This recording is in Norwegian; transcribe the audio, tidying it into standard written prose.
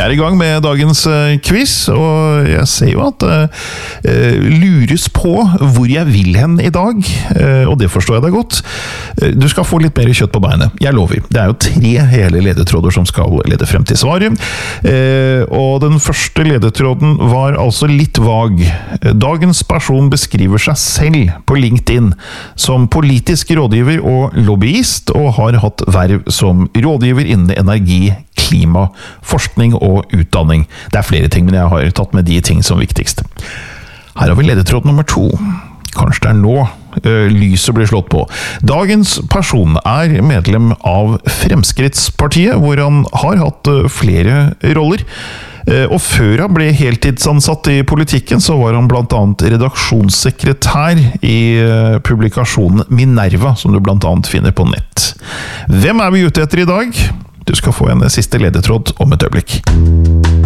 I gang med dagens quiz, og jeg ser jo at lures på hvor jeg vil hen I dag, og det forstår jeg deg godt. Du skal få litt mer kjøtt på beinet, jeg lover. Det jo 3 hele ledetråder som skal lede frem til svaret, og den første ledetråden var altså litt vag. Dagens person beskriver seg selv på LinkedIn som politisk rådgiver og lobbyist, og har hatt verv som rådgiver innen energi, klima, forskning og utdanning. Det flere ting, men jeg har tatt med de ting som viktigst. Her har vi ledetråd nummer 2. Kanskje det nå lyset blir slått på. Dagens person medlem av Fremskrittspartiet, hvor han har hatt flere roller. Og før han ble heltidsansatt I politikken, så var han blant annet redaksjonssekretær I publikasjonen Minerva, som du blant annet finner på nett. Hvem vi ute etter I dag? Du skal få en siste ledetråd om et øyeblikk.